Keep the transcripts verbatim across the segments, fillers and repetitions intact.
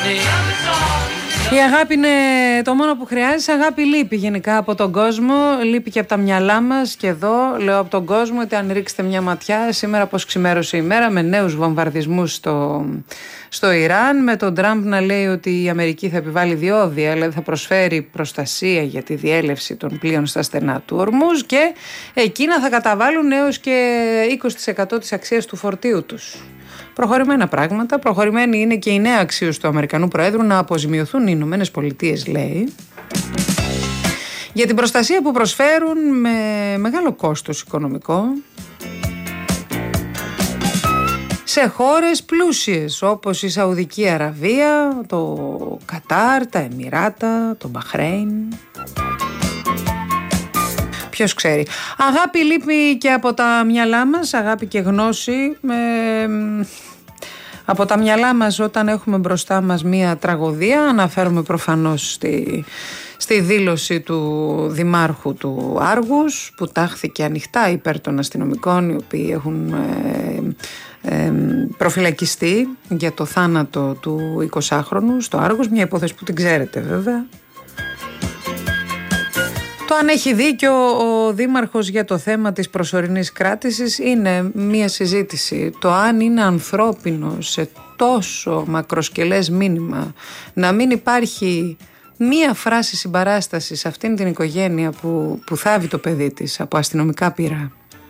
Η αγάπη είναι το μόνο που χρειάζεσαι. Αγάπη λείπει γενικά από τον κόσμο, λείπει και από τα μυαλά μας. Και εδώ λέω από τον κόσμο ότι αν ρίξετε μια ματιά σήμερα πως ξημέρωσε η μέρα με νέους βομβαρδισμούς στο, στο Ιράν, με τον Τραμπ να λέει ότι η Αμερική θα επιβάλλει διόδια, δηλαδή θα προσφέρει προστασία για τη διέλευση των πλοίων στα στενά του Ορμούζ, και εκείνα θα καταβάλουν έως και είκοσι τοις εκατό της αξίας του φορτίου τους. Προχωρημένα πράγματα. Προχωρημένη είναι και η νέα αξίωση του Αμερικανού Προέδρου να αποζημιωθούν οι Ηνωμένες Πολιτείες, λέει, για την προστασία που προσφέρουν με μεγάλο κόστος οικονομικό σε χώρες πλούσιες όπως η Σαουδική Αραβία, το Κατάρ, τα Εμιράτα, το Μπαχρέιν. Ποιος ξέρει. Αγάπη λείπει και από τα μυαλά μας, αγάπη και γνώση. Με... Από τα μυαλά μας όταν έχουμε μπροστά μας μία τραγωδία, αναφέρομαι προφανώς στη, στη δήλωση του δημάρχου του Άργους, που τάχθηκε ανοιχτά υπέρ των αστυνομικών οι οποίοι έχουν ε, ε, προφυλακιστεί για το θάνατο του εικοσάχρονου στο Άργους, μια υπόθεση που την ξέρετε βέβαια. Το αν έχει δίκιο ο δήμαρχος για το θέμα της προσωρινής κράτησης είναι μία συζήτηση. Το αν είναι ανθρώπινο σε τόσο μακροσκελές μήνυμα να μην υπάρχει μία φράση συμπαράστασης σε αυτήν την οικογένεια που, που θάβει το παιδί της από αστυνομικά πείρα.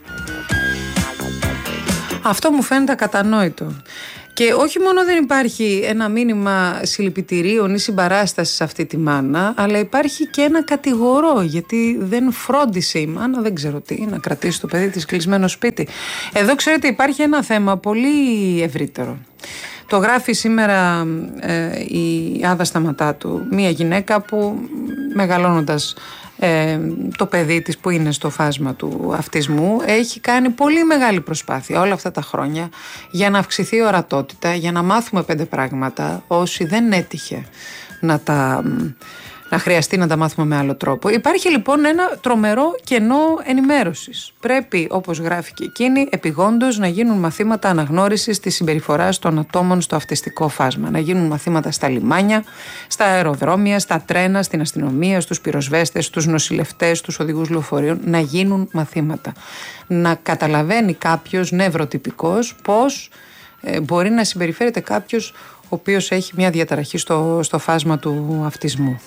Αυτό μου φαίνεται ακατανόητο. Και όχι μόνο δεν υπάρχει ένα μήνυμα συλληπιτηρίων ή συμπαράστασης σε αυτή τη μάνα, αλλά υπάρχει και ένα κατηγορό, γιατί δεν φρόντισε η μάνα, δεν ξέρω τι, να κρατήσει το παιδί της κλεισμένο σπίτι. Εδώ ξέρετε υπάρχει ένα θέμα πολύ ευρύτερο. Το γράφει σήμερα ε, η Άδα Σταματάτου, μια γυναίκα που μεγαλώνοντας Ε, το παιδί της που είναι στο φάσμα του αυτισμού έχει κάνει πολύ μεγάλη προσπάθεια όλα αυτά τα χρόνια για να αυξηθεί η ορατότητα, για να μάθουμε πέντε πράγματα όσοι δεν έτυχε να τα να χρειαστεί να τα μάθουμε με άλλο τρόπο. Υπάρχει λοιπόν ένα τρομερό κενό ενημέρωσης. Πρέπει, όπως γράφει και εκείνη, επιγόντως να γίνουν μαθήματα αναγνώρισης της συμπεριφοράς των ατόμων στο αυτιστικό φάσμα. Να γίνουν μαθήματα στα λιμάνια, στα αεροδρόμια, στα τρένα, στην αστυνομία, στους πυροσβέστες, στους νοσηλευτές, στους οδηγούς λεωφορείων. Να γίνουν μαθήματα. Να καταλαβαίνει κάποιος νευροτυπικός πώς ε, μπορεί να συμπεριφέρεται κάποιος ο οποίος έχει μια διαταραχή στο, στο φάσμα του αυτισμού.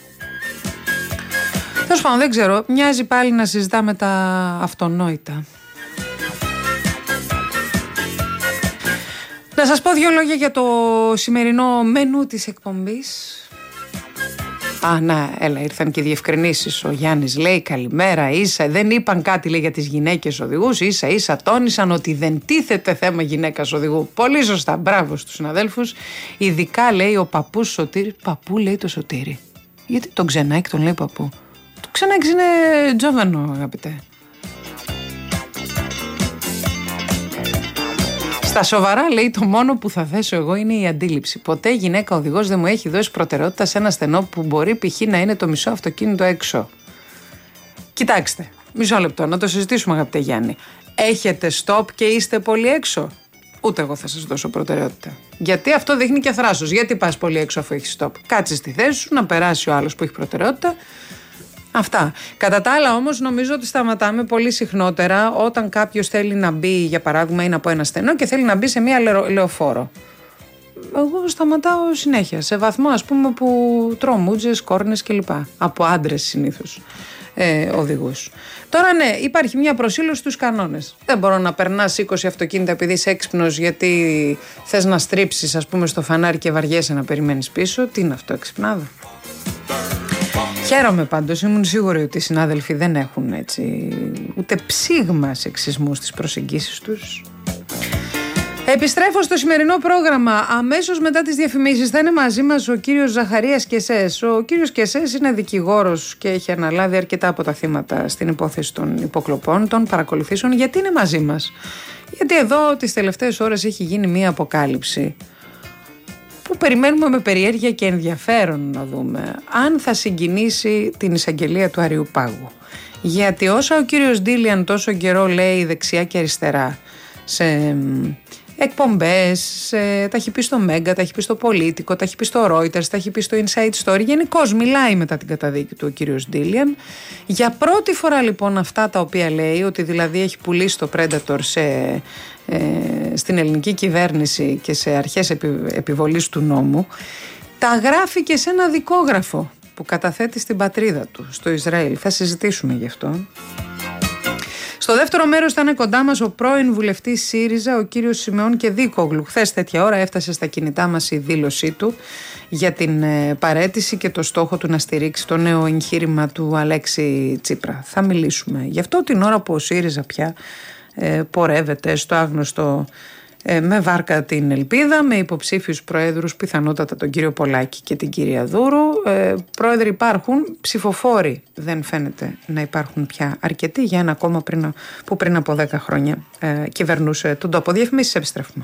Τέλος πάντων, δεν ξέρω, μοιάζει πάλι να συζητάμε τα αυτονόητα. Να σας πω δύο λόγια για το σημερινό μενού της εκπομπής. Α, να, έλα, ήρθαν και διευκρινήσεις. Ο Γιάννης λέει καλημέρα, ίσα, δεν είπαν κάτι λέει για τις γυναίκες οδηγούς, ίσα ίσα τόνισαν ότι δεν τίθεται θέμα γυναίκας οδηγού. Πολύ σωστά, μπράβο στους συναδέλφους. Ειδικά λέει ο παππούς Σωτήρης, παππού λέει το Σωτήρη. Γιατί τον Ξενάκη τον λέει παππού. Το Ξενάκης είναι τζόβανο, αγαπητέ. Στα σοβαρά λέει το μόνο που θα θέσω εγώ είναι η αντίληψη. Ποτέ γυναίκα οδηγός δεν μου έχει δώσει προτεραιότητα σε ένα στενό που μπορεί π.χ. να είναι το μισό αυτοκίνητο έξω. Κοιτάξτε, μισό λεπτό να το συζητήσουμε αγαπητέ Γιάννη. Έχετε stop και είστε πολύ έξω? Ούτε εγώ θα σας δώσω προτεραιότητα. Γιατί αυτό δείχνει και θράσος. Γιατί πας πολύ έξω αφού έχεις stop? Κάτσε στη θέση σου να περάσει ο άλλος που έχει προτεραιότητα. Αυτά. Κατά τα άλλα όμως νομίζω ότι σταματάμε πολύ συχνότερα όταν κάποιος θέλει να μπει, για παράδειγμα, είναι από ένα στενό και θέλει να μπει σε μια λεωφόρο. Εγώ σταματάω συνέχεια, σε βαθμό ας πούμε που τρώω μούτζες, κόρνες κλπ. Από άντρες συνήθως ε, οδηγούς. Τώρα ναι, υπάρχει μια προσήλωση στους κανόνες. Δεν μπορώ να περνάς είκοσι αυτοκίνητα επειδή είσαι έξυπνος γιατί θες να στρίψεις ας πούμε στο φανάρι και βαριέσαι να περιμένεις πίσω. Τι είναι αυτό, εξυπνάδο? Χαίρομαι πάντως, ήμουν σίγουρη ότι οι συνάδελφοι δεν έχουν έτσι ούτε ψήγμα σεξισμού στις προσεγγίσεις τους. Επιστρέφω στο σημερινό πρόγραμμα. Αμέσως μετά τις διαφημίσεις θα είναι μαζί μας ο κύριος Ζαχαρίας Κεσές. Ο κύριος Κεσές είναι δικηγόρος και έχει αναλάβει αρκετά από τα θύματα στην υπόθεση των υποκλοπών, των παρακολουθήσεων. Γιατί είναι μαζί μας? Γιατί εδώ τις τελευταίες ώρες έχει γίνει μία αποκάλυψη που περιμένουμε με περιέργεια και ενδιαφέρον να δούμε αν θα συγκινήσει την εισαγγελία του Αριουπάγου. Γιατί όσα ο κύριος Ντίλιαν τόσο καιρό λέει δεξιά και αριστερά σε εκπομπές, ε, τα έχει πει στο Μέγκα, τα έχει πει στο Πολίτικο, τα έχει πει στο Reuters, τα έχει πει στο Inside Story. Γενικώς μιλάει μετά την καταδίκη του ο κύριος Ντίλιαν. Για πρώτη φορά λοιπόν αυτά τα οποία λέει, ότι δηλαδή έχει πουλήσει το Predator σε, ε, στην ελληνική κυβέρνηση και σε αρχές επι, επιβολής του νόμου, τα γράφει και σε ένα δικόγραφο που καταθέτει στην πατρίδα του, στο Ισραήλ. Θα συζητήσουμε γι' αυτό. Στο δεύτερο μέρος θα είναι κοντά μας ο πρώην βουλευτής ΣΥΡΙΖΑ, ο κύριος Σιμεών Κεδίκογλου. Χθες τέτοια ώρα έφτασε στα κινητά μας η δήλωσή του για την ε, παραίτηση και το στόχο του να στηρίξει το νέο εγχείρημα του Αλέξη Τσίπρα. Θα μιλήσουμε γι' αυτό την ώρα που ο ΣΥΡΙΖΑ πια ε, πορεύεται στο άγνωστο ε, με βάρκα την ελπίδα, με υποψήφιους προέδρους, πιθανότατα τον κύριο Πολάκη και την κυρία Δούρου. Ε, πρόεδροι υπάρχουν, ψηφοφόροι δεν φαίνεται να υπάρχουν πια αρκετοί για ένα κόμμα πριν, που πριν από δέκα χρόνια ε, κυβερνούσε τον τόπο. Διαφημίσεις, επιστρέφουμε.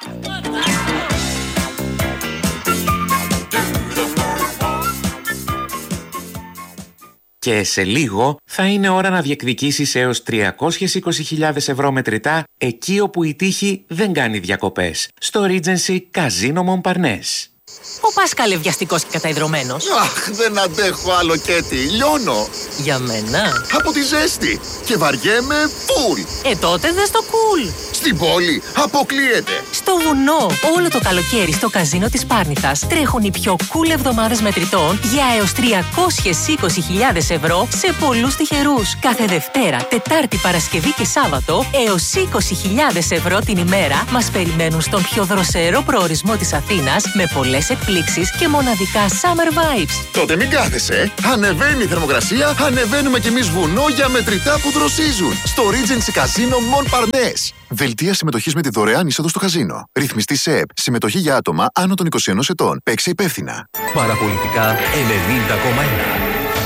Και σε λίγο θα είναι ώρα να διεκδικήσεις έως τριακόσιες είκοσι χιλιάδες ευρώ μετρητά εκεί όπου η τύχη δεν κάνει διακοπές. Στο Regency Casino Montparnasse. Ο Πάσκαλε βιαστικός και καταϊδρωμένος. Αχ, δεν αντέχω άλλο Κέτι, λιώνω. Για μένα. Από τη ζέστη. Και βαριέμαι φουλ. Ε, τότε δες το κουλ. Στην πόλη αποκλείεται. Στο βουνό, όλο το καλοκαίρι στο καζίνο της Πάρνηθας τρέχουν οι πιο cool εβδομάδες μετρητών για έως τριακόσιες είκοσι χιλιάδες ευρώ σε πολλούς τυχερούς. Κάθε Δευτέρα, Τετάρτη, Παρασκευή και Σάββατο έως είκοσι χιλιάδες ευρώ την ημέρα μας περιμένουν στον πιο δροσερό προορισμό της Αθήνας με πολλές εκπλήξεις και μοναδικά summer vibes. Τότε μην κάθεσαι. Ανεβαίνει η θερμοκρασία, ανεβαίνουμε κι εμείς βουνό για μετρητά που δροσίζουν. Στο Regency Casino Montparnasse. Δελτία συμμετοχής με τη δωρεάν είσοδο στο καζίνο. Ρυθμιστή ΣΕΕΠ. Συμμετοχή για άτομα άνω των είκοσι ενός ετών. Παίξε υπεύθυνα. Παραπολιτικά ενενήντα κόμμα ένα.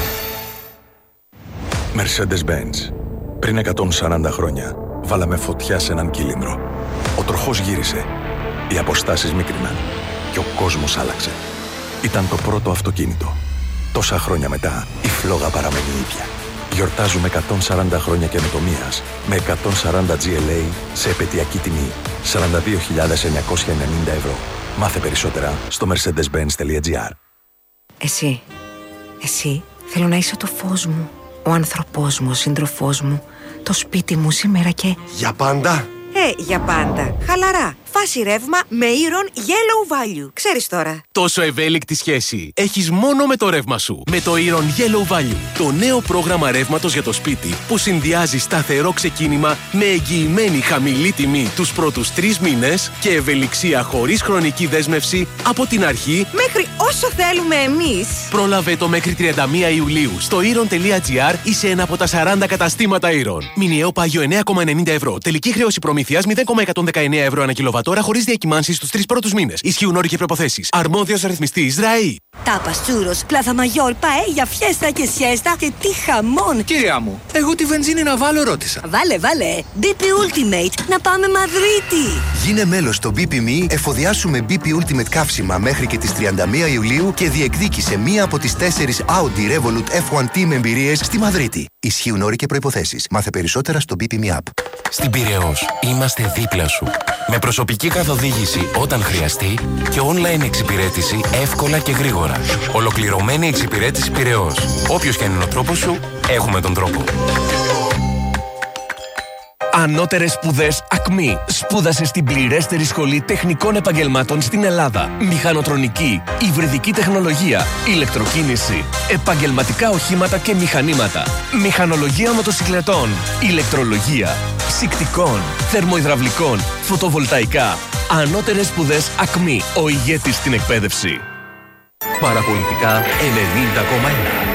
Mercedes-Benz. Πριν εκατόν σαράντα χρόνια βάλαμε φωτιά σε έναν κύλινδρο. Ο τροχός γύρισε. Οι αποστάσεις μίκριναν. Και ο κόσμος άλλαξε. Ήταν το πρώτο αυτοκίνητο. Τόσα χρόνια μετά, η φλόγα παραμένει ίδια. Γιορτάζουμε εκατόν σαράντα χρόνια καινοτομίας με εκατόν σαράντα τζι ελ έι σε επαιτειακή τιμή σαράντα δύο χιλιάδες εννιακόσια ενενήντα ευρώ. Μάθε περισσότερα στο mercedes benz τελεία gr. Εσύ, εσύ θέλω να είσαι το φως μου, ο άνθρωπός μου, ο σύντροφός μου, το σπίτι μου σήμερα και... Για πάντα. Ε, για πάντα. Χαλαρά. Φάση ρεύμα με Iron Yellow Value. Ξέρεις τώρα. Τόσο ευέλικτη σχέση έχεις μόνο με το ρεύμα σου. Με το Iron Yellow Value. Το νέο πρόγραμμα ρεύματος για το σπίτι που συνδυάζει σταθερό ξεκίνημα με εγγυημένη χαμηλή τιμή τους πρώτους τρεις μήνες και ευελιξία χωρίς χρονική δέσμευση από την αρχή μέχρι όσο θέλουμε εμείς. Πρόλαβε το μέχρι τριάντα μία Ιουλίου στο iron τελεία gr ή σε ένα από τα σαράντα καταστήματα Iron. Μηνιαίο πάγιο εννέα κόμμα ενενήντα ευρώ. Τελική χρέωση προμήθειας μηδέν κόμμα εκατόν δεκαεννέα ευρώ ανά κιλοβατόρα χωρίς διακυμάνσεις στους τρεις πρώτους μήνες. Ισχύουν όροι και προϋποθέσεις. Αρμόδιος ρυθμιστής ΔΡΑΗ. Τάπας, τσούρος, πλάθα μαγιόρ, παέλια, φιέστα και σιέστα και τι χαμόν. Κυρία μου, εγώ τη βενζίνη να βάλω ρώτησα. Βάλε, βάλε. μπι πι Ultimate, να πάμε Μαδρίτη. Γίνε μέλος στο μπι πι εμ ι, εφοδιάσουμε μπι πι Ultimate καύσιμα μέχρι και τις τριάντα μία Ιουλίου και διεκδίκησε μία από τις τέσσερις Audi Revolut εφ ουάν Team εμπειρίες στη Μαδρίτη. Ισχύουν όροι και προϋποθέσεις. Μάθε περισσότερα στο μπι πι εμ ι App. Στην Πειραιώς είμαστε δίπλα σου. Με προσωπική καθοδήγηση όταν χρειαστεί και online εξυπηρέτηση εύκολα και γρήγορα. Ολοκληρωμένη εξυπηρέτηση Πειραιώς. Όποιος και αν είναι ο τρόπος σου, έχουμε τον τρόπο. Ανώτερες σπουδές ΑΚΜΗ. Σπούδασε στην πληρέστερη σχολή τεχνικών επαγγελμάτων στην Ελλάδα. Μηχανοτρονική, υβριδική τεχνολογία, ηλεκτροκίνηση, επαγγελματικά οχήματα και μηχανήματα, μηχανολογία μοτοσυκλετών, ηλεκτρολογία, ψυκτικών, θερμοϊδραυλικών, φωτοβολταϊκά. Ανώτερες σπουδές ΑΚΜΗ. Ο ηγέτης στην εκπαίδευση. Παραπολιτικά ενενήντα κόμμα ένα.